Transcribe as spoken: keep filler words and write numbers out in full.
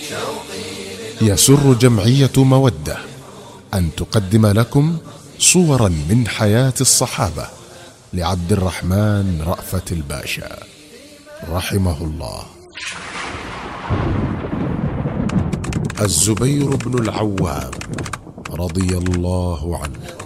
يسر جمعية مودة أن تقدم لكم صورا من حياة الصحابة لعبد الرحمن رأفت الباشا رحمه الله. الزبير بن العوام رضي الله عنه.